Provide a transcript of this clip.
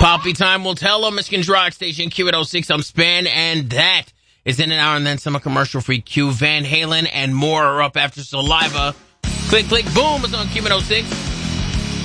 Poppy time will tell on Michigan's Rock Station, Q806. I'm Span, and that is in an hour and then some commercial-free Q. Van Halen and more are up after Saliva. Click, click, boom is on Q806.